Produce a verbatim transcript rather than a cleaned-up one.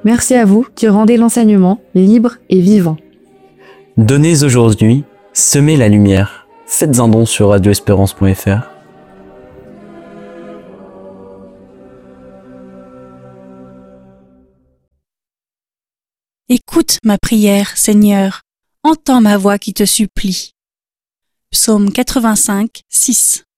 Merci à vous qui rendez l'enseignement libre et vivant. Donnez aujourd'hui, semez la lumière. Faites un don sur radio espérance point f r. Écoute ma prière, Seigneur, entends ma voix qui te supplie. Psaume quatre-vingt-cinq, six.